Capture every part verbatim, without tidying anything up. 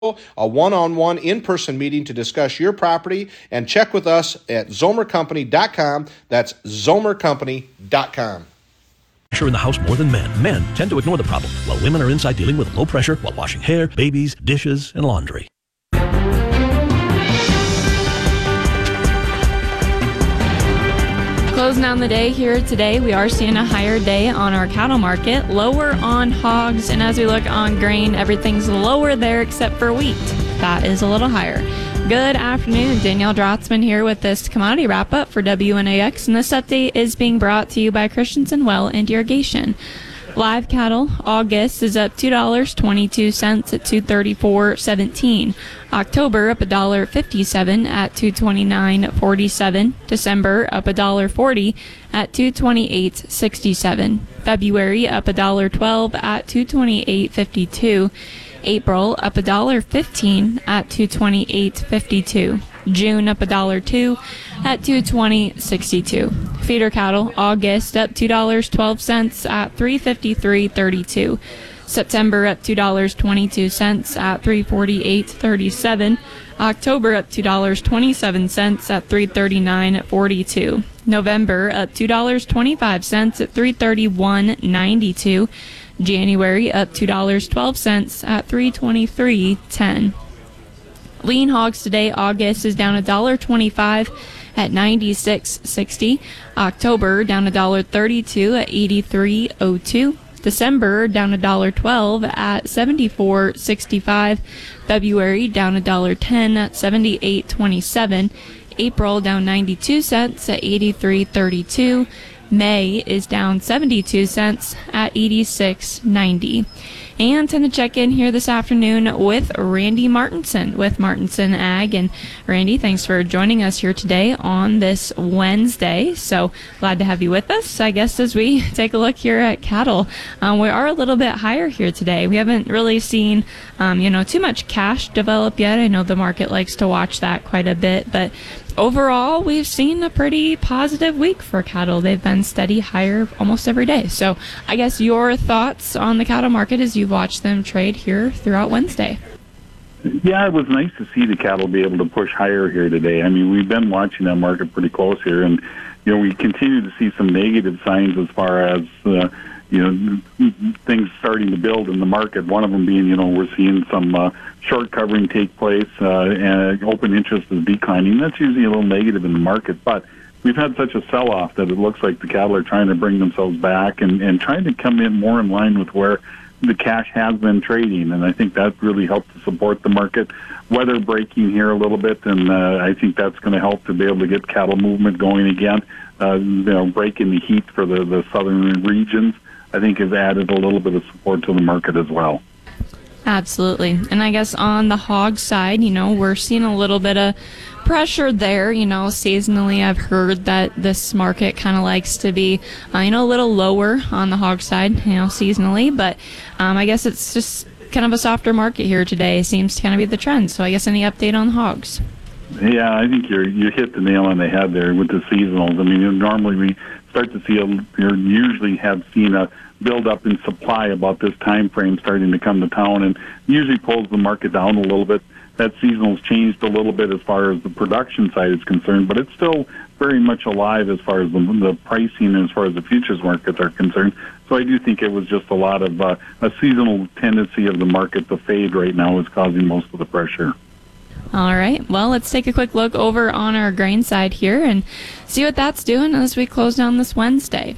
a one-on-one in-person meeting to discuss your property, and check with us at zomer company dot com. That's zomer company dot com. Pressure in the house more than men. Men tend to ignore the problem, while women are inside dealing with low pressure while washing hair, babies, dishes, and laundry. Closing down the day here today, we are seeing a higher day on our cattle market, lower on hogs, and as we look on grain, everything's lower there except for wheat. That is a little higher. Good afternoon, Danielle Drotzman here with this commodity wrap-up for W N A X, and this update is being brought to you by Christensen Well and Irrigation. Live cattle, August is up two dollars and twenty-two cents at two thirty-four seventeen. October up one dollar fifty-seven at two twenty-nine forty-seven. December up one dollar forty at two twenty-eight sixty-seven. February up one dollar twelve at two twenty-eight fifty-two. April up one dollar fifteen at two twenty-eight fifty-two. June up one dollar two at two twenty sixty-two. Feeder cattle, August up two dollars and twelve cents at three fifty-three thirty-two. September up two dollars and twenty-two cents at three forty-eight thirty-seven. October up two dollars and twenty-seven cents at three thirty-nine forty-two. November up two dollars and twenty-five cents at three thirty-one ninety-two. January up two dollars and twelve cents at three twenty-three ten. Lean hogs today, August is down one dollar twenty-five at ninety-six sixty. October down one dollar thirty-two at eighty-three oh two. December down one dollar twelve at seventy-four sixty-five. February down one dollar ten at seventy-eight twenty-seven. April down ninety-two cents at eighty-three thirty-two. May is down seventy-two cents at eighty-six ninety. And time to check in here this afternoon with Randy Martinson with Martinson Ag. And Randy, thanks for joining us here today on this Wednesday. So glad to have you with us. I guess as we take a look here at cattle, um, we are a little bit higher here today. We haven't really seen, um, you know, too much cash develop yet. I know the market likes to watch that quite a bit, but overall, we've seen a pretty positive week for cattle. They've been steady higher almost every day. So I guess your thoughts on the cattle market as you've watched them trade here throughout Wednesday. Yeah, it was nice to see the cattle be able to push higher here today. I mean, we've been watching that market pretty close here, and, you know, we continue to see some negative signs as far as, uh, you know, things starting to build in the market. One of them being, you know, we're seeing some uh, short covering take place, uh, and open interest is declining. That's usually a little negative in the market, but we've had such a sell-off that it looks like the cattle are trying to bring themselves back and, and trying to come in more in line with where the cash has been trading, and I think that really helped to support the market. Weather breaking here a little bit, and uh, I think that's going to help to be able to get cattle movement going again. Uh, you know, breaking the heat for the, the southern regions, I think, has added a little bit of support to the market as well. Absolutely. And I guess on the hog side, you know, we're seeing a little bit of pressure there. You know, seasonally, I've heard that this market kind of likes to be, uh, you know, a little lower on the hog side, you know, seasonally. But um, I guess it's just kind of a softer market here today. Seems to kind of be the trend. So I guess any update on the hogs? Yeah, I think you're you hit the nail on the head there with the seasonals. I mean, normally we start to see, a, you usually have seen a build up in supply about this time frame starting to come to town, and usually pulls the market down a little bit. That seasonal's changed a little bit as far as the production side is concerned, but it's still very much alive as far as the, the pricing and as far as the futures markets are concerned. So I do think it was just a lot of uh, a seasonal tendency of the market to fade right now is causing most of the pressure. All right. Well, let's take a quick look over on our grain side here and see what that's doing as we close down this Wednesday.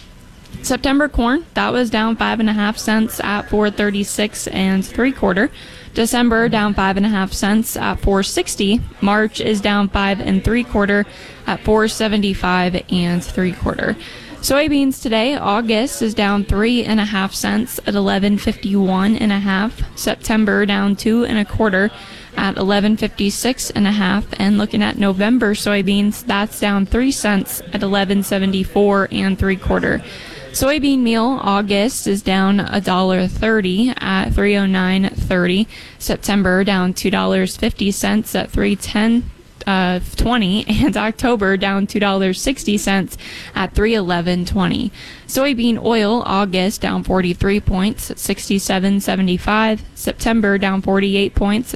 September corn, that was down five and a half cents at four thirty-six and three quarter. December down five and a half cents at four sixty. March is down five and three quarter at four seventy-five and three quarter. Soybeans today, August is down three and a half cents at eleven fifty-one and a half. September down two and a quarter at eleven fifty-six and a half. And looking at November soybeans, that's down three cents at eleven seventy-four and three quarter. Soybean meal, August is down one dollar thirty at three oh nine thirty. September down two dollars and fifty cents at three ten uh, twenty, and October down two dollars and sixty cents at three eleven twenty. Soybean oil August down forty-three points at sixty-seven seventy-five. September down forty-eight points